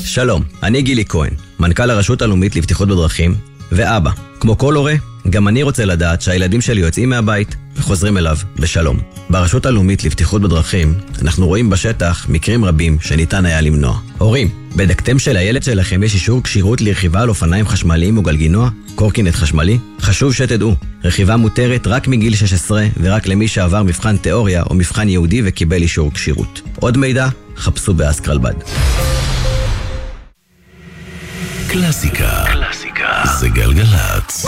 שלום, אני גילי כהן, מנכ"ל הרשות הלאומית לבטיחות בדרכים, ואבא. כמו כל הורה, גם אני רוצה לדעת שהילדים שלי יוצאים מהבית וחוזרים אליו בשלום. ברשות הלאומית לבטיחות בדרכים, אנחנו רואים בשטח מקרים רבים שניתן היה למנוע. הורים, בדקתם שלילד שלכם יש אישור כשירות לרכיבה על אופניים חשמליים או גלגינוע, קורקינט חשמלי? חשוב שתדעו, רכיבה מותרת רק מגיל 16 ורק למי שעבר מבחן תיאוריה או מבחן יהודי וקיבל אישור כשירות. עוד מידע, חפשו באסקרלבד. קלאסיקה. זה גלגלצ.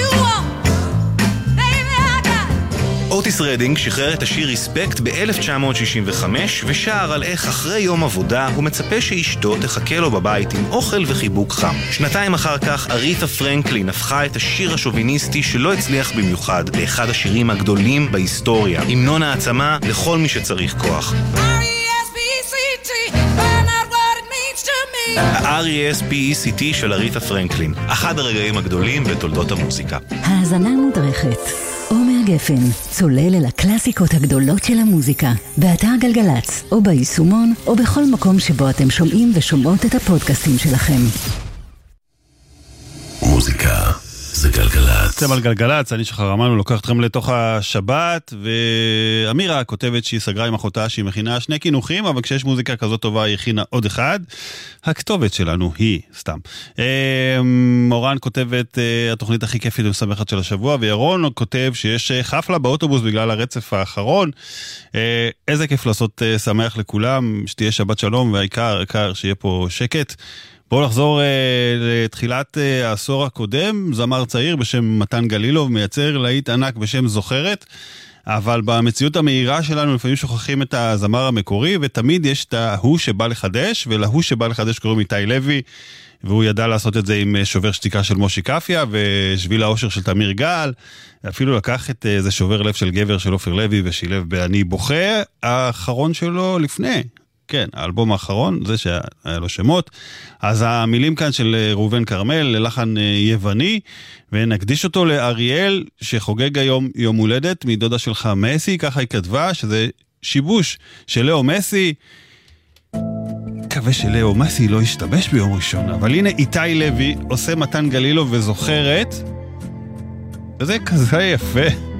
אוטיס רדינג שחרר את השיר ריספקט ב-1965 ושר על איך אחרי יום עבודה הוא מצפה שאשתו תחכה לו בבית עם אוכל וחיבוק חם. שנתיים אחר כך אריתה פרנקלין הפכה את השיר השוביניסטי שלא הצליח במיוחד לאחד השירים הגדולים בהיסטוריה, המנון העצמה לכל מי שצריך כוח. ה-R.E.S.P.E.C.T. של אריתה פרנקלין, אחד הרגעים הגדולים בתולדות המוזיקה. האזנה מודרכת. עומר גפן, צולל אל הקלאסיקות הגדולות של המוזיקה, באתר גלגלצ, או ביישומון, או בכל מקום שבו אתם שומעים ושומעות את הפודקאסטים שלכם. מוזיקה זה גלגלצ. אתם על גלגלצ, אני שחרמנו לוקח אתכם לתוך השבת, ואמירה כותבת שהיא סגרה עם אחותה שהיא מכינה 2 כינוכים, אבל כשיש מוזיקה כזאת טובה היא הכינה עוד אחד. הכתובת שלנו היא, סתם. מורן כותבת התוכנית הכי כיפית ומשמחת של השבוע, וירון כותב שיש חפלה באוטובוס בגלל הרצף האחרון. איזה כיף לעשות שמח לכולם, שתהיה שבת שלום, והעיקר שיהיה פה שקט. בואו לחזור לתחילת העשור הקודם, זמר צעיר בשם מתן גלילוב מייצר להיט ענק בשם זוכרת, אבל במציאות המהירה שלנו לפעמים שוכחים את הזמר המקורי, ותמיד יש את ההוא שבא לחדש, ולהוא שבא לחדש קוראים איתי לוי, והוא ידע לעשות את זה עם שובר שתיקה של מושי קפיה, ושביל האושר של תמיר גל, אפילו לקח את זה שובר לב של גבר של אופר לוי, ושילב באני בוכה, האחרון שלו לפני. כן, האלבום האחרון, זה שהיה לו שמות. אז המילים כאן של ראובן קרמל, ללחן יווני, ונקדיש אותו לאריאל, שחוגג היום יום הולדת, מדודה שלך מסי, ככה היא כתבה, שזה שיבוש של לאו מסי. מקווה שלאו מסי לא ישתבש ביום ראשון, אבל הנה איתי לוי עושה מתן גלילוב וזוכרת, וזה כזה יפה.